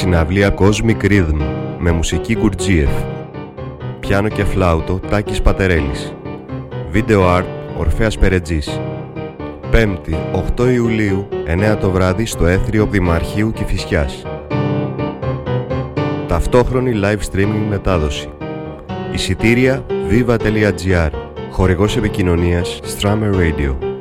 Συναυλία Cosmic Rhythm με μουσική Γκουρτζίεφ. Πιάνο και φλάουτο Τάκης Πατερέλης. Βίντεο art Ορφέας Περετζής. 5η 8 Ιουλίου 9 το βράδυ στο Έθριο Δημαρχείου Κηφισιάς. Ταυτόχρονη live streaming μετάδοση. Εισιτήρια viva.gr. Χορηγός επικοινωνίας Strammer Radio.